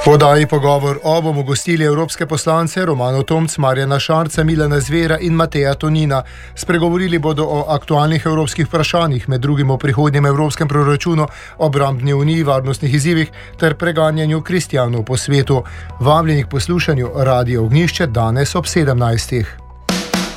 V oddaji Pogovor bomo gostili evropske poslance Romano Tomc, Marjana Šarca, Milana Zvera in Mateja Tonina. Spregovorili bodo o aktualnih evropskih vprašanjih, med drugim o prihodnjem evropskem proračunu, obrambni uniji, varnostnih izzivih ter preganjanju kristjanov po svetu. Vabljeni k poslušanju Radio Ognjišče danes ob 17.